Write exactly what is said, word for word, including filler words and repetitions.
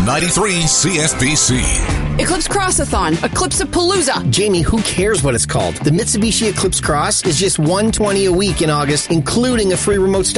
ninety-three C S B C. Eclipse Crossathon, Eclipse-a-Palooza. Jamie, who cares what it's called? The Mitsubishi Eclipse Cross is just one hundred twenty dollars a week in August, including a free remote start.